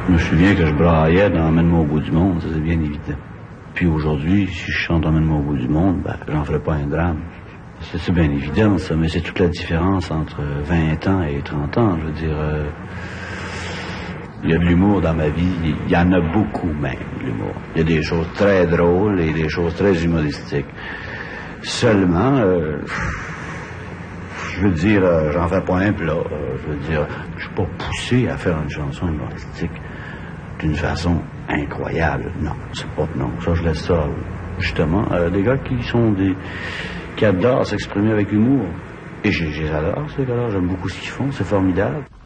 Je me souviens que je braillais dans Emmène-moi au bout du monde, ça c'est bien évident. Puis aujourd'hui, si je chante Emmène-moi au bout du monde, j'en ferai pas un drame. C'est bien évident, ça, mais c'est toute la différence entre 20 ans et 30 ans. Je veux dire, il y a de l'humour dans ma vie, il y en a beaucoup même, de l'humour. Il y a des choses très drôles et des choses très humoristiques. Seulement, je veux dire, j'en fais pas un plat. Je veux dire, je suis pas poussé à faire une chanson humoristique d'une façon incroyable. Non, c'est pas, non. Ça, je laisse ça, justement, des gars qui adorent s'exprimer avec humour. Et je les adore, ces gars-là. J'aime beaucoup ce qu'ils font. C'est formidable.